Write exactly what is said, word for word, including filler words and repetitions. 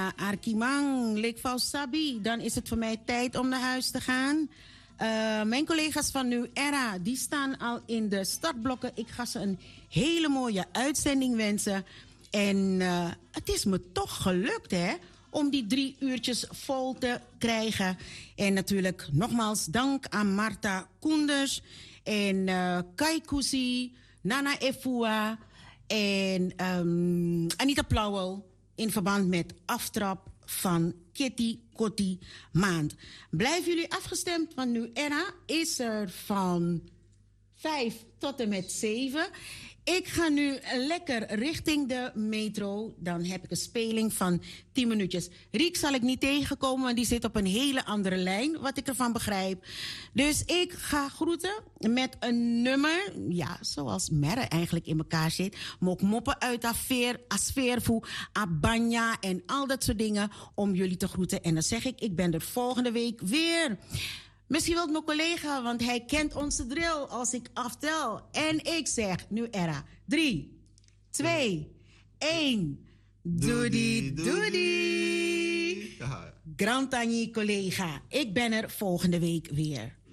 Nana Arkimang, Lekvau Sabi. Dan is het voor mij tijd om naar huis te gaan. Uh, mijn collega's van Nu Era, die staan al in de startblokken. Ik ga ze een hele mooie uitzending wensen. En uh, het is me toch gelukt, hè, om die drie uurtjes vol te krijgen. En natuurlijk nogmaals dank aan Marta Koenders en uh, Kai Kusi, Nana Efua en um, Anita Plauwel in verband met aftrap van Kitty Kotti Maand. Blijven jullie afgestemd, want Nu Era is er van vijf tot en met zeven. Ik ga nu lekker richting de metro. Dan heb ik een speling van tien minuutjes. Riek zal ik niet tegenkomen, want die zit op een hele andere lijn, wat ik ervan begrijp. Dus ik ga groeten met een nummer, ja, zoals Merre eigenlijk in elkaar zit. Mok moppen uit afeer, asfeervoe, abanya en al dat soort dingen om jullie te groeten. En dan zeg ik, ik ben er volgende week weer. Misschien wel mijn collega, want hij kent onze drill als ik aftel. En ik zeg, Nu Era. Drie, twee, één. Doei, doei. Grantani collega. Ik ben er volgende week weer.